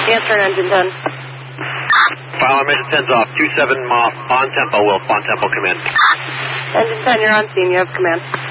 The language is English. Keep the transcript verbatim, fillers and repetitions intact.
Yes, sir, engine ten. File mission ten's off. two seven off on tempo, Will. On tempo, command. Engine ten, you're on scene. You have command.